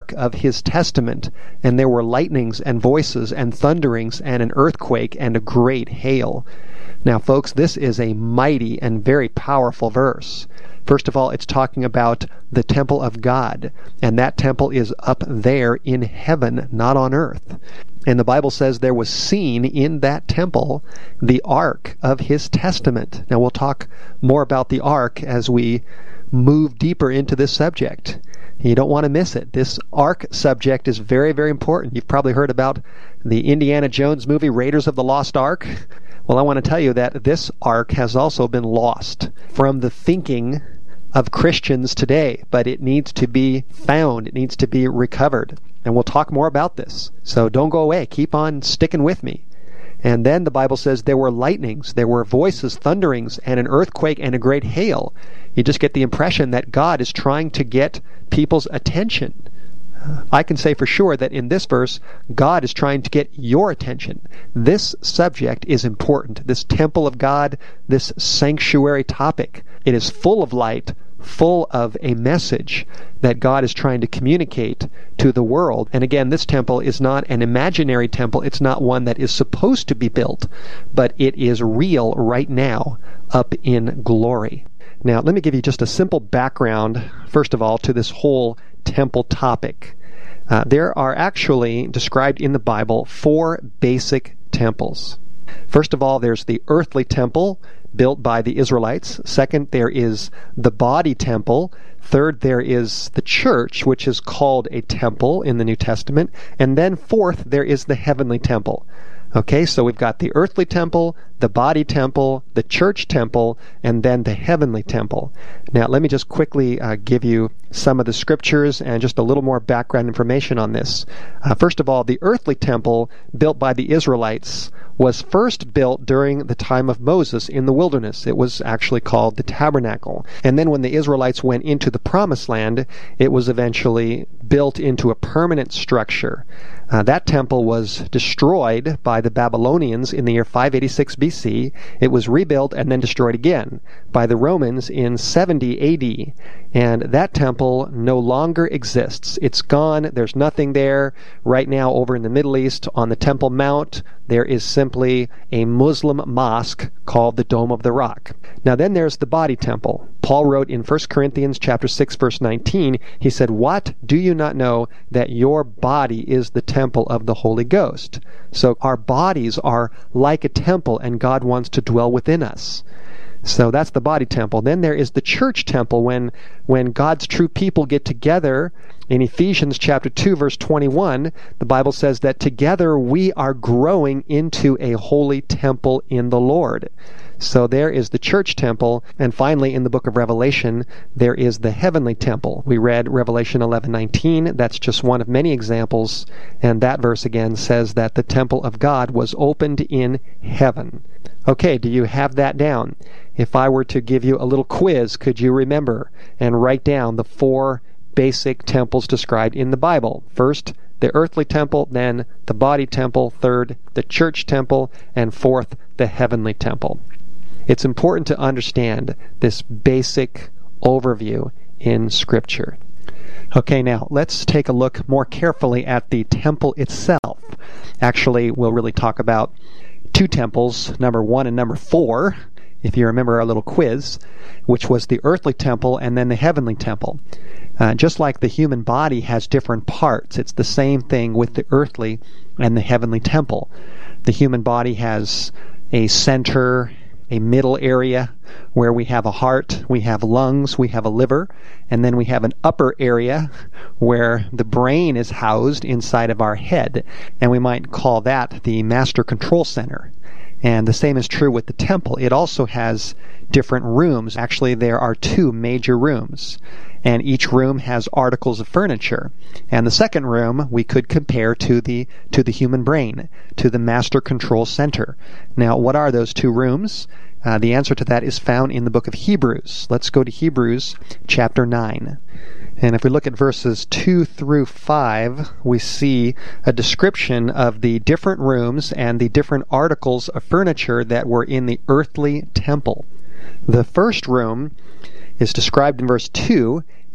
of his testament, and there were lightnings and voices and thunderings and an earthquake and a great hail. Now, folks, this is a mighty and very powerful verse. First of all, it's talking about the temple of God, and that temple is up there in heaven, not on earth. And the Bible says there was seen in that temple the ark of his testament. Now, we'll talk more about the ark as we move deeper into this subject. You don't want to miss it. This ark subject is very, very important. You've probably heard about the Indiana Jones movie, Raiders of the Lost Ark. Well, I want to tell you that this ark has also been lost from the thinking of Christians today, but it needs to be found. It needs to be recovered. And we'll talk more about this. So don't go away. Keep on sticking with me. And then the Bible says there were lightnings, there were voices, thunderings, and an earthquake and a great hail. You just get the impression that God is trying to get people's attention. I can say for sure that in this verse, God is trying to get your attention. This subject is important. This temple of God, this sanctuary topic, it is full of light, full of a message that God is trying to communicate to the world. And again, this temple is not an imaginary temple. It's not one that is supposed to be built, but it is real right now up in glory. Now, let me give you just a simple background, first of all, to this whole temple topic. There are actually described in the Bible 4 basic temples. First of all, there's the earthly temple built by the Israelites. Second, there is the body temple. Third, there is the church, which is called a temple in the New Testament. And then fourth, there is the heavenly temple. Okay, so we've got the earthly temple, the body temple, the church temple, and then the heavenly temple. Now, let me just quickly give you some of the scriptures and just a little more background information on this. First of all, the earthly temple built by the Israelites was first built during the time of Moses in the wilderness. It was actually called the tabernacle. And then when the Israelites went into the promised land, it was eventually built into a permanent structure. That temple was destroyed by the Babylonians in the year 586 BC. It was rebuilt and then destroyed again by the Romans in 70 AD. And that temple no longer exists. It's gone. There's nothing there. Right now, over in the Middle East, on the Temple Mount, there is simply a Muslim mosque called the Dome of the Rock. Now then there's the body temple. Paul wrote in 1 Corinthians chapter 6, verse 19, he said, "What? Do you not know that your body is the temple of the Holy Ghost?" So our bodies are like a temple, and God wants to dwell within us. So that's the body temple. Then there is the church temple when God's true people get together. In Ephesians chapter 2, verse 21, the Bible says that together we are growing into a holy temple in the Lord. So there is the church temple. And finally, in the book of Revelation, there is the heavenly temple. We read Revelation 11:19. That's just one of many examples. And that verse again says that the temple of God was opened in heaven. Okay, do you have that down? If I were to give you a little quiz, could you remember and write down the 4 basic temples described in the Bible? First, the earthly temple, then the body temple, third, the church temple, and fourth, the heavenly temple. It's important to understand this basic overview in Scripture. Okay, now let's take a look more carefully at the temple itself. Actually, we'll really talk about 2 temples, number 1 and number 4, if you remember our little quiz, which was the earthly temple and then the heavenly temple. Just like the human body has different parts, it's the same thing with the earthly and the heavenly temple. The human body has a center, a middle area where we have a heart, we have lungs, we have a liver, and then we have an upper area where the brain is housed inside of our head, and we might call that the master control center. And the same is true with the temple. It also has different rooms. Actually, there are 2 major rooms, and each room has articles of furniture. And the second room we could compare to the human brain, to the master control center. Now, what are those 2 rooms? The answer to that is found in the book of Hebrews. Let's go to Hebrews chapter 9. And if we look at verses 2 through 5, we see a description of the different rooms and the different articles of furniture that were in the earthly temple. The first room is described in verse 2,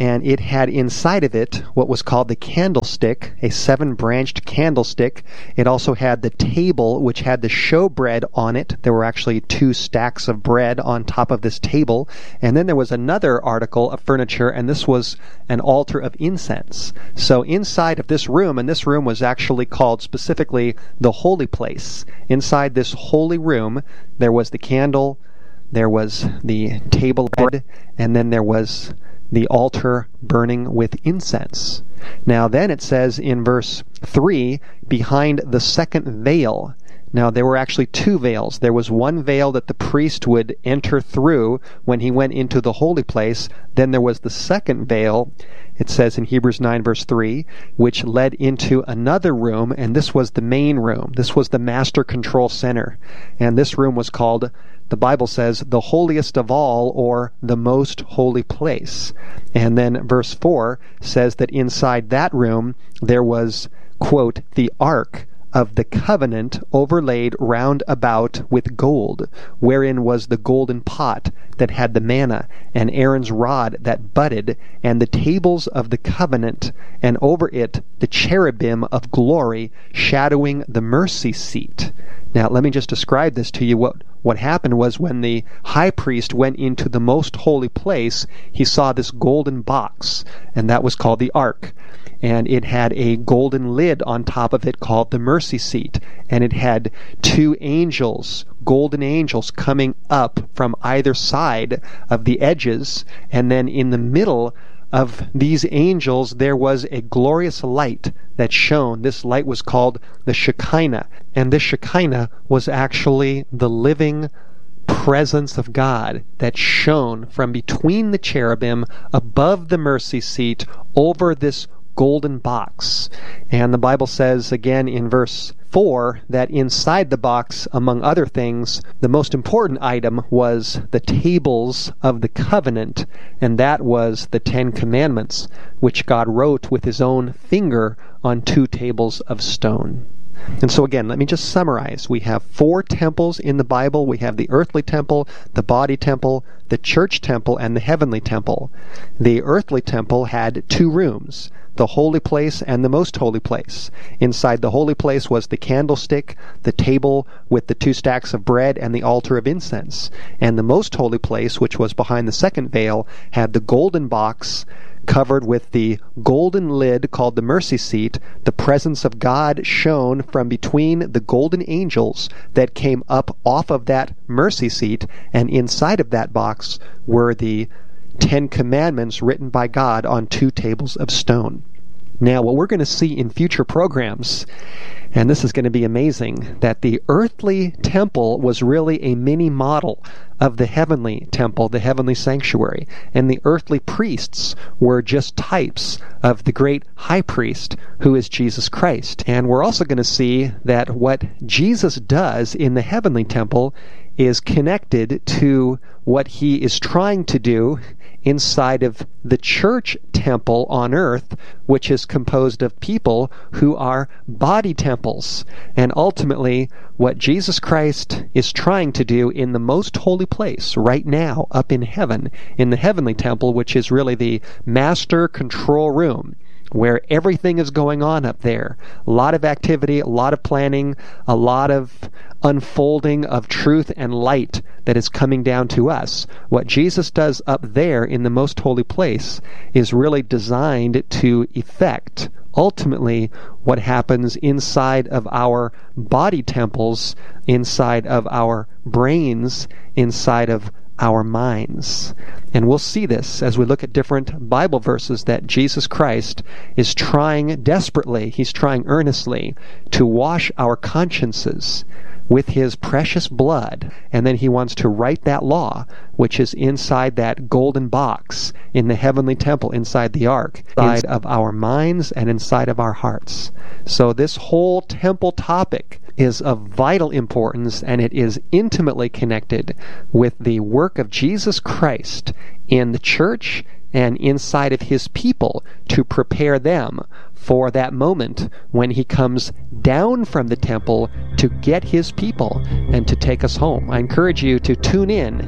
and it had inside of it what was called the candlestick, a 7-branched candlestick. It also had the table, which had the showbread on it. There were actually 2 stacks of bread on top of this table. And then there was another article of furniture, and this was an altar of incense. So inside of this room, and this room was actually called specifically the holy place. Inside this holy room, there was the candle, there was the table of bread, and then there was the altar burning with incense. Now then it says in verse 3, behind the second veil. Now there were actually 2 veils. There was one veil that the priest would enter through when he went into the holy place. Then there was the second veil, it says in Hebrews 9 verse 3, which led into another room, and this was the main room. This was the master control center. And this room was called, the Bible says, the holiest of all, or the most holy place. And then verse 4 says that inside that room there was, quote, the ark of the covenant overlaid round about with gold, wherein was the golden pot that had the manna, and Aaron's rod that budded, and the tables of the covenant, and over it the cherubim of glory shadowing the mercy seat. Now let me just describe this to you. What happened was when the high priest went into the most holy place, he saw this golden box, and that was called the ark. And it had a golden lid on top of it called the mercy seat. And it had 2 angels, golden angels, coming up from either side of the edges. And then in the middle of these angels there was a glorious light that shone. This light was called the Shekinah. And this Shekinah was actually the living presence of God that shone from between the cherubim above the mercy seat over this golden box. And the Bible says again in verse 4 that inside the box, among other things, the most important item was the tables of the covenant, and that was the 10 Commandments, which God wrote with his own finger on 2 tables of stone. And so again, let me just summarize. We have 4 temples in the Bible. We have the earthly temple, the body temple, the church temple, and the heavenly temple. The earthly temple had 2 rooms, the holy place and the most holy place. Inside the holy place was the candlestick, the table with the 2 stacks of bread, and the altar of incense. And the most holy place, which was behind the second veil, had the golden box covered with the golden lid called the mercy seat. The presence of God shone from between the golden angels that came up off of that mercy seat, and inside of that box were the 10 Commandments written by God on 2 tables of stone. Now, what we're going to see in future programs, and this is going to be amazing, that the earthly temple was really a mini model of the heavenly temple, the heavenly sanctuary, and the earthly priests were just types of the great high priest who is Jesus Christ. And we're also going to see that what Jesus does in the heavenly temple is connected to what he is trying to do inside of the church temple on earth, which is composed of people who are body temples. And ultimately, what Jesus Christ is trying to do in the most holy place right now up in heaven, in the heavenly temple, which is really the master control room, where everything is going on up there. A lot of activity, a lot of planning, a lot of unfolding of truth and light that is coming down to us. What Jesus does up there in the most holy place is really designed to effect ultimately what happens inside of our body temples, inside of our brains, inside of our minds. And we'll see this as we look at different Bible verses that Jesus Christ is trying desperately, he's trying earnestly to wash our consciences with his precious blood, and then he wants to write that law which is inside that golden box in the heavenly temple, inside the ark, inside of our minds and inside of our hearts. So this whole temple topic is of vital importance, and it is intimately connected with the work of Jesus Christ in the church and inside of his people to prepare them for that moment when he comes down from the temple to get his people and to take us home. I encourage you to tune in to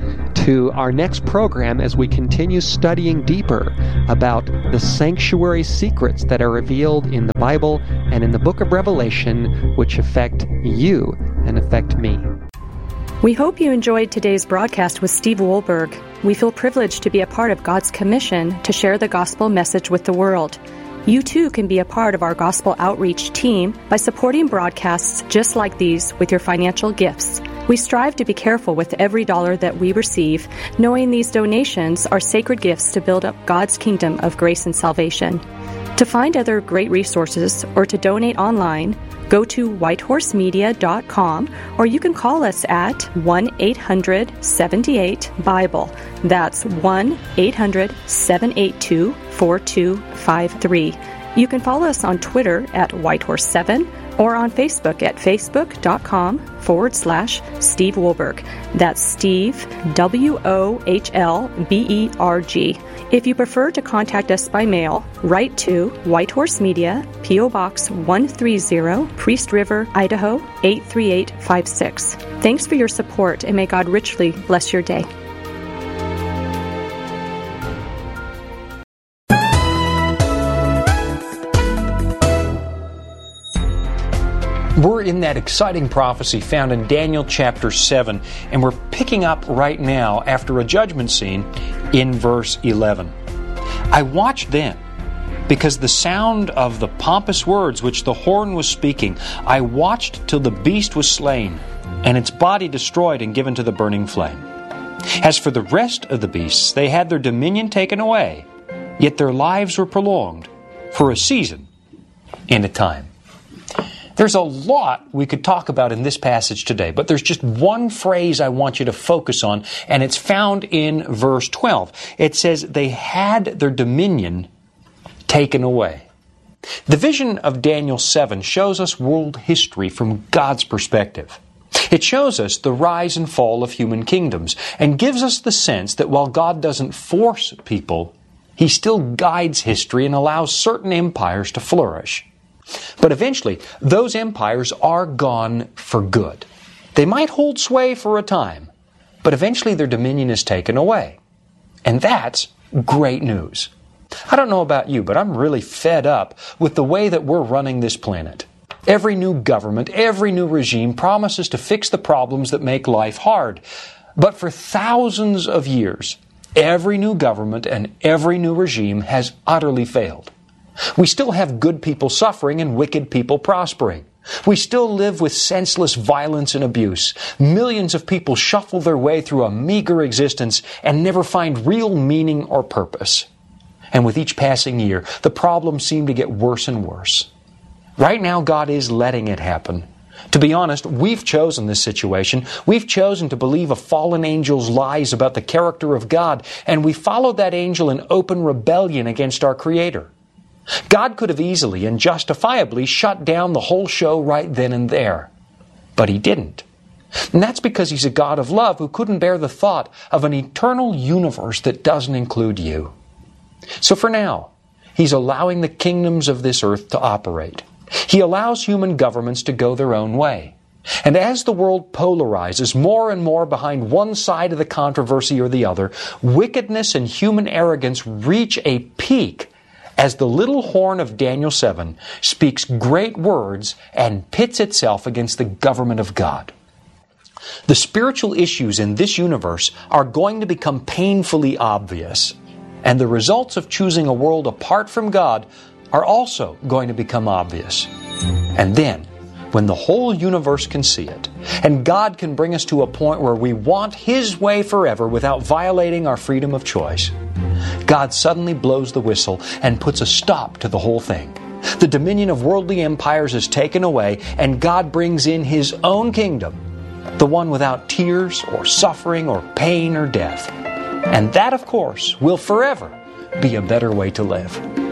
to our next program as we continue studying deeper about the sanctuary secrets that are revealed in the Bible and in the book of Revelation, which affect you and affect me. We hope you enjoyed today's broadcast with Steve Wohlberg. We feel privileged to be a part of God's commission to share the gospel message with the world. You too can be a part of our gospel outreach team by supporting broadcasts just like these with your financial gifts. We strive to be careful with every dollar that we receive, knowing these donations are sacred gifts to build up God's kingdom of grace and salvation. To find other great resources or to donate online, go to whitehorsemedia.com, or you can call us at 1-800-78-BIBLE. That's 1-800-782-4253. You can follow us on Twitter at Whitehorse7 or on Facebook at facebook.com/Steve Wohlberg. That's Steve, Wohlberg. If you prefer to contact us by mail, write to White Horse Media, P.O. Box 130, Priest River, Idaho 83856. Thanks for your support, and may God richly bless your day. We're in that exciting prophecy found in Daniel chapter 7, and we're picking up right now after a judgment scene in verse 11. I watched then, because the sound of the pompous words which the horn was speaking, I watched till the beast was slain, and its body destroyed and given to the burning flame. As for the rest of the beasts, they had their dominion taken away, yet their lives were prolonged for a season and a time. There's a lot we could talk about in this passage today, but there's just one phrase I want you to focus on, and it's found in verse 12. It says, they had their dominion taken away. The vision of Daniel 7 shows us world history from God's perspective. It shows us the rise and fall of human kingdoms, and gives us the sense that while God doesn't force people, He still guides history and allows certain empires to flourish. But eventually, those empires are gone for good. They might hold sway for a time, but eventually their dominion is taken away. And that's great news. I don't know about you, but I'm really fed up with the way that we're running this planet. Every new government, every new regime promises to fix the problems that make life hard. But for thousands of years, every new government and every new regime has utterly failed. We still have good people suffering and wicked people prospering. We still live with senseless violence and abuse. Millions of people shuffle their way through a meager existence and never find real meaning or purpose. And with each passing year, the problems seem to get worse and worse. Right now, God is letting it happen. To be honest, we've chosen this situation. We've chosen to believe a fallen angel's lies about the character of God, and we followed that angel in open rebellion against our Creator. God could have easily and justifiably shut down the whole show right then and there. But He didn't. And that's because He's a God of love who couldn't bear the thought of an eternal universe that doesn't include you. So for now, He's allowing the kingdoms of this earth to operate. He allows human governments to go their own way. And as the world polarizes more and more behind one side of the controversy or the other, wickedness and human arrogance reach a peak as the little horn of Daniel 7 speaks great words and pits itself against the government of God. The spiritual issues in this universe are going to become painfully obvious, and the results of choosing a world apart from God are also going to become obvious. And then, when the whole universe can see it, and God can bring us to a point where we want His way forever without violating our freedom of choice, God suddenly blows the whistle and puts a stop to the whole thing. The dominion of worldly empires is taken away, and God brings in His own kingdom, the one without tears or suffering or pain or death. And that, of course, will forever be a better way to live.